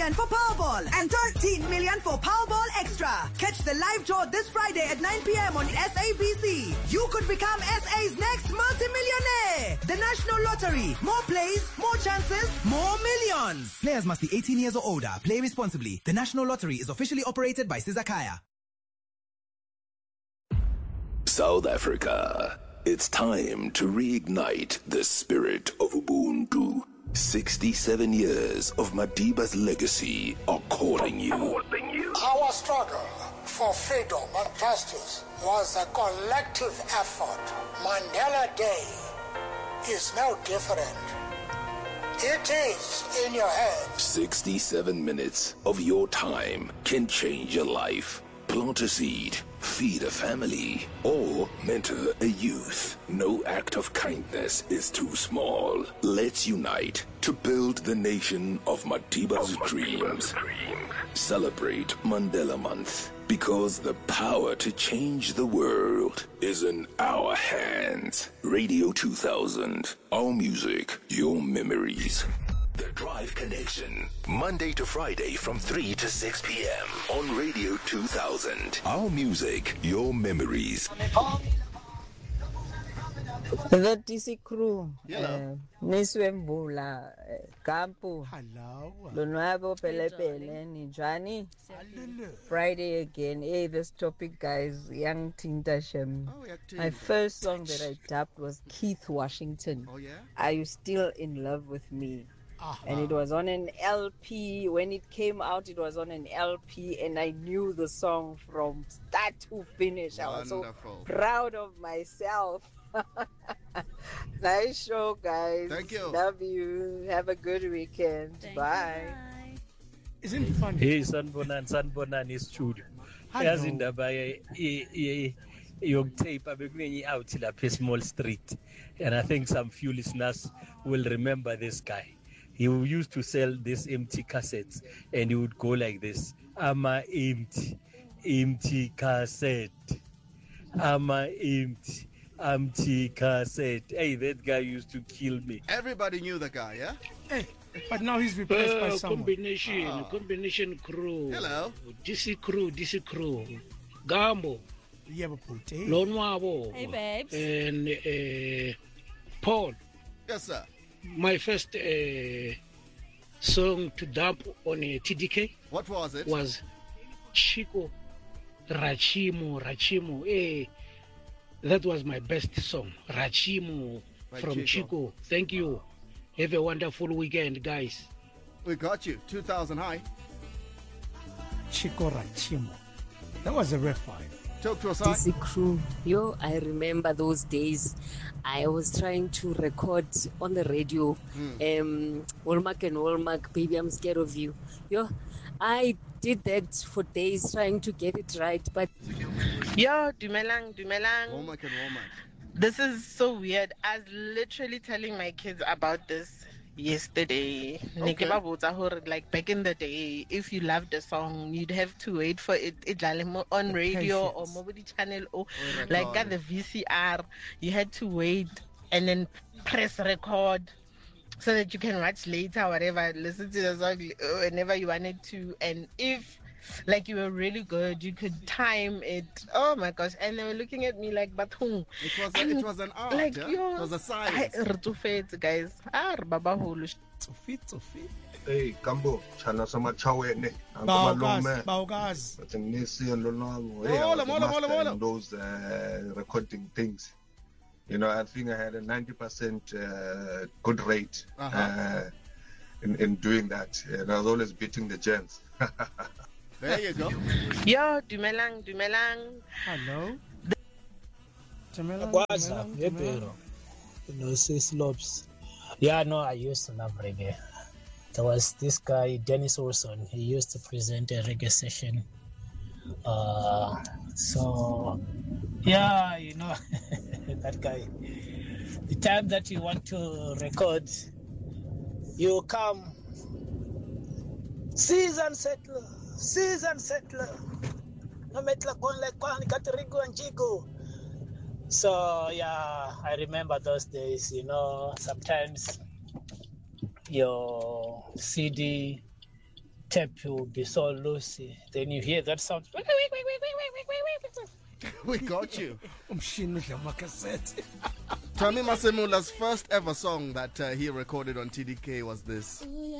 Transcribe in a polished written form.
million for Powerball and 13 million for Powerball Extra. Catch the live draw this Friday at 9 p.m. on SABC. You could become SA's next multi-millionaire. The National Lottery. More plays, more chances, more millions. Players must be 18 years or older. Play responsibly. The National Lottery is officially operated by Sizakaya. South Africa. It's time to reignite the spirit of Ubuntu. 67 years of Madiba's legacy are calling you. Our struggle for freedom and justice was a collective effort. Mandela Day is no different. It is in your hands. 67 minutes of your time can change your life. Plant a seed, feed a family, or mentor a youth. No act of kindness is too small. Let's unite to build the nation of Madiba's dreams. Celebrate Mandela Month, because the power to change the world is in our hands. Radio 2000, our music, your memories. The Drive Connection, Monday to Friday from 3 to 6 p.m. on Radio 2000. Our music, your memories. The DC crew, Niswembula, Campo, Lonabo Pelepele, Nijani, Friday again. Hey, this topic, guys, Young Tintashem. My first song that I dubbed was Keith Washington. Oh, yeah? Are You Still in Love with Me? And it was on an LP. When it came out, it was on an LP, and I knew the song from start to finish. I was so proud of myself. Nice show, guys. Thank you. Love you. Have a good weekend. Bye. Isn't it funny? Hey, Sanbonan is studio. As in the by young tape, I'm out to the Small Street, and I think some few listeners will remember this guy. He used to sell these empty cassettes, and he would go like this: "I'm a empty cassette. I'm a empty cassette." Hey, that guy used to kill me. Everybody knew the guy, yeah? Hey, but now he's replaced by someone. Combination crew. Hello. DC crew. Gambo. Lonwabo. Hey, babes. And Paul. Yes, sir. My first song to dump on a TDK. What was it? Was Chico Rachimo. Hey, that was my best song. Rachimo from Chico. Thank you. Have a wonderful weekend, guys. We got you. 2000 high. Chico Rachimo. That was a rough fight. Talk to us. DC crew. I remember those days. I was trying to record on the radio. Walmark, baby, I'm scared of you. I did that for days trying to get it right, but Dumelang. Walmark. This is so weird. I was literally telling my kids about this yesterday. Okay. Like back in the day, if you loved a song, you'd have to wait for it on radio or mobile channel or like at the VCR. You had to wait and then press record so that you can watch later, whatever, listen to the song whenever you wanted to. And if like you were really good, you could time it. Oh my gosh. And they were looking at me like, but who? It was an art, like, yeah? It was a science. Guys. Hey, Kambo, chana sama chawene. Baugas. But in Nisi and Lonamo, hey, I was a master in those recording things. I think I had a 90% good rate in doing that. And I was always beating the gents. There you go. Dumelang. Hello. Sis Lobs. Yeah, no, I used to love reggae. There was this guy, Dennis Olson. He used to present a reggae session. That guy. The time that you want to record, you come. Season settler. So yeah, I remember those days. Sometimes your CD tape will be so loosey. Then you hear that sound. We got you. Umshini udla amacassette. Tommy Masemula's first ever song that he recorded on TDK was this.